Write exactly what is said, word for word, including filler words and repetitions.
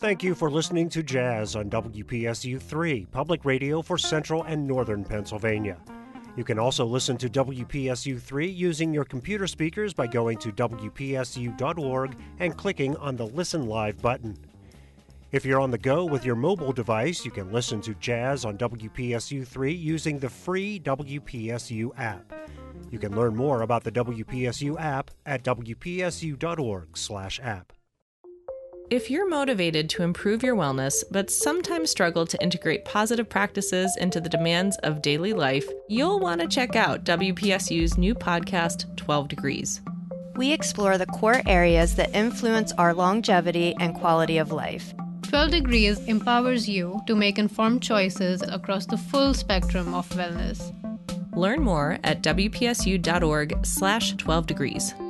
Thank you for listening to Jazz on W P S U three, public radio for Central and Northern Pennsylvania. You can also listen to W P S U three using your computer speakers by going to W P S U dot org and clicking on the Listen Live button. If you're on the go with your mobile device, you can listen to Jazz on W P S U three using the free W P S U app. You can learn more about the W P S U app at W P S U dot org slash app. If you're motivated to improve your wellness, but sometimes struggle to integrate positive practices into the demands of daily life, you'll want to check out W P S U's new podcast, twelve degrees. We explore the core areas that influence our longevity and quality of life. twelve degrees empowers you to make informed choices across the full spectrum of wellness. Learn more at W P S U dot org slash twelve degrees.